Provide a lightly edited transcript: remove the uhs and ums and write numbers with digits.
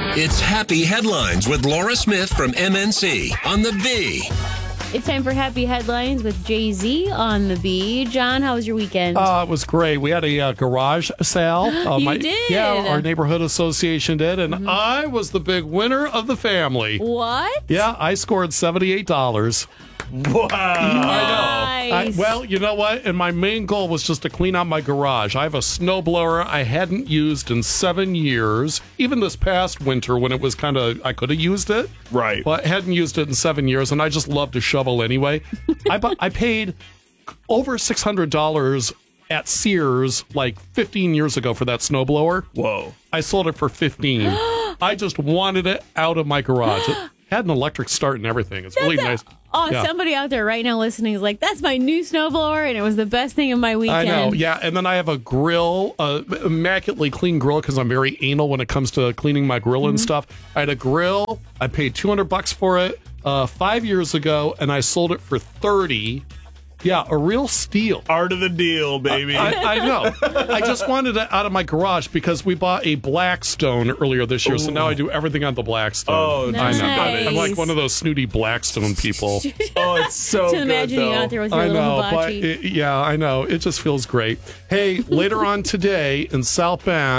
It's Happy Headlines with Laura Smith from MNC on the B. It's time for Happy Headlines with Jay-Z on the B. John, how was your weekend? It was great. We had a garage sale. You did? Yeah, our neighborhood association did, and I was the big winner of the family. What? Yeah, I scored $78. Wow. Nice. Well, you know what? And my main goal was just to clean out my garage. I have a snowblower I hadn't used in 7 years. Even this past winter when it was I could have used it. Right. But I hadn't used it in 7 years, and I just love to shovel anyway. I paid over $600 at Sears like 15 years ago for that snowblower. Whoa. I sold it for $15. I just wanted it out of my garage. It had an electric start and everything. It's really nice. Oh, Yeah. somebody out there right now listening is like, that's my new snowblower, and it was the best thing of my I weekend. know, yeah. And then I have a grill, immaculately clean grill, because I'm very anal when it comes to cleaning my grill and stuff. I had a grill. I paid $200 for it 5 years ago, and I sold it for $30. Yeah, a real steal. Art of the deal, baby. I know. I just wanted it out of my garage because we bought a Blackstone earlier this year, so now I do everything on the Blackstone. Oh, Nice. I know. I'm like one of those snooty Blackstone people. Oh, it's so To good, imagine you though. out there with your I little know, but hibachi. yeah, I know. It just feels great. Hey, later on today in South Bend,